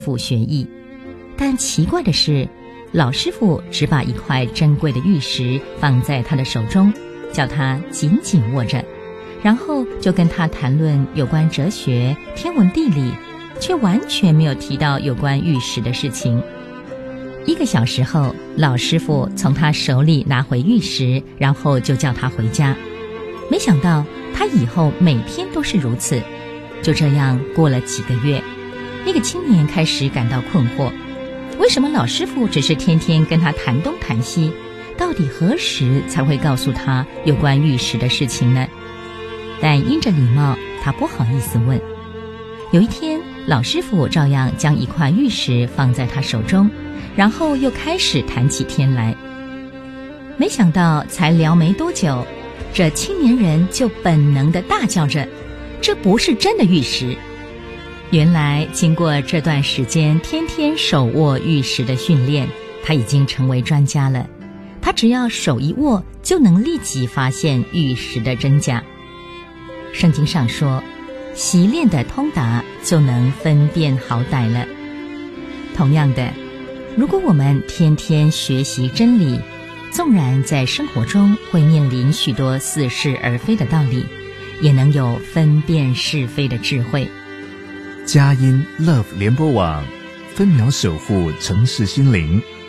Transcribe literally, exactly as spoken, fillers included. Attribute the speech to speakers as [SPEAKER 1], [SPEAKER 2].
[SPEAKER 1] 傅学艺。但奇怪的是，老师傅只把一块珍贵的玉石放在他的手中，叫他紧紧握着，然后就跟他谈论有关哲学、天文地理，却完全没有提到有关玉石的事情。一个小时后，老师傅从他手里拿回玉石，然后就叫他回家。没想到他以后每天都是如此。就这样过了几个月，那个青年开始感到困惑，为什么老师傅只是天天跟他谈东谈西，到底何时才会告诉他有关玉石的事情呢？但因着礼貌，他不好意思问。有一天，老师傅照样将一块玉石放在他手中，然后又开始谈起天来。没想到才聊没多久，这青年人就本能地大叫着，这不是真的玉石。原来经过这段时间天天手握玉石的训练，他已经成为专家了。他只要手一握，就能立即发现玉石的真假。圣经上说，习练的通达就能分辨好歹了。同样的，如果我们天天学习真理，纵然在生活中会面临许多似是而非的道理，也能有分辨是非的智慧。
[SPEAKER 2] 佳音 Love 联播网，分秒守护城市心灵。